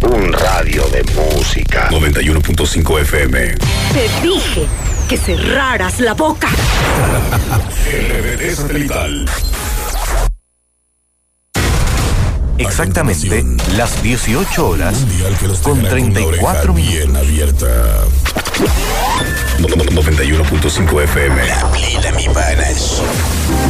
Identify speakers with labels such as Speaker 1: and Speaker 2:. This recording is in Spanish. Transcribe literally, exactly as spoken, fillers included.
Speaker 1: Un radio de música.
Speaker 2: noventa y uno punto cinco F M.
Speaker 3: Te dije que cerraras la boca.
Speaker 2: R B D Satelital.
Speaker 4: Exactamente las dieciocho horas con treinta y cuatro minutos.
Speaker 2: Bien abierta. noventa y uno punto cinco F M.
Speaker 1: La pila, mi panas.